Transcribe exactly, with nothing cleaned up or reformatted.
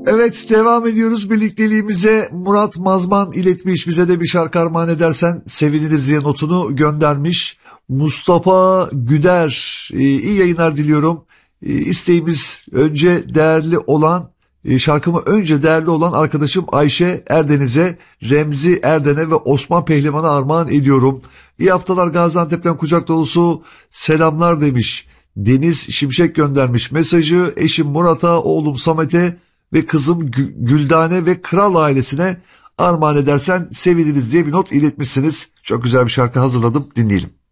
Evet, devam ediyoruz birlikteliğimize. Murat Mazman iletmiş, bize de bir şarkı armağan edersen seviniriz diye notunu göndermiş. Mustafa Güder, e, iyi yayınlar diliyorum. E, isteğimiz önce değerli olan e, şarkımı önce değerli olan arkadaşım Ayşe Erdeniz'e, Remzi Erden'e ve Osman Pehlivan'a armağan ediyorum. İyi haftalar, Gaziantep'ten kucak dolusu selamlar demiş. Deniz Şimşek göndermiş mesajı. Eşim Murat'a, oğlum Samet'e ve kızım Güldane ve Kral ailesine armağan edersen seviniriz diye bir not iletmişsiniz. Çok güzel bir şarkı hazırladım, dinleyelim.